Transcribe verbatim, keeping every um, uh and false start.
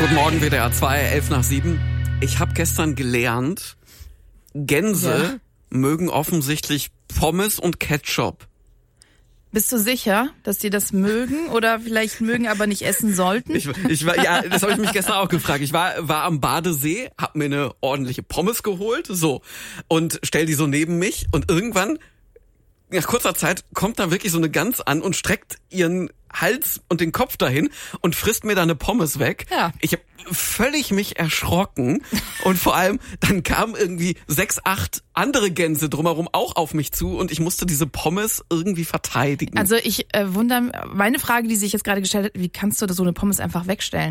Guten Morgen, W D R zwei, elf nach sieben. Ich habe gestern gelernt, Gänse ja. mögen offensichtlich Pommes und Ketchup. Bist du sicher, dass die das mögen oder vielleicht mögen, aber nicht essen sollten? Ich, ich war, ja, das habe ich mich gestern auch gefragt. Ich war, war am Badesee, hab mir eine ordentliche Pommes geholt, so, und stell die so neben mich und irgendwann, nach kurzer Zeit, kommt da wirklich so eine Gans an und streckt ihren Hals und den Kopf dahin und frisst mir da eine Pommes weg. Ja. Ich habe völlig mich erschrocken und vor allem dann kamen irgendwie sechs, acht andere Gänse drumherum auch auf mich zu und ich musste diese Pommes irgendwie verteidigen. Also ich äh, wundere, meine Frage, die sich jetzt gerade gestellt hat, wie kannst du so eine Pommes einfach wegstellen?